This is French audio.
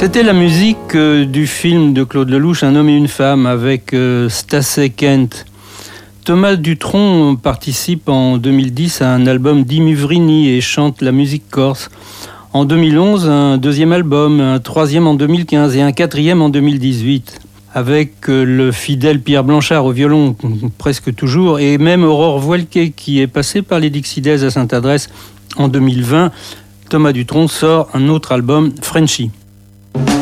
C'était la musique du film de Claude Lelouch, Un homme et une femme, avec Stacey Kent. Thomas Dutronc participe en 2010 à un album d'Imuvrini et chante la musique corse. En 2011, un deuxième album, un troisième en 2015 et un quatrième en 2018. Avec le fidèle Pierre Blanchard au violon, presque toujours, et même Aurore Voilquet qui est passée par les Dixie Days à Sainte-Adresse en 2020. Thomas Dutronc sort un autre album, Frenchy.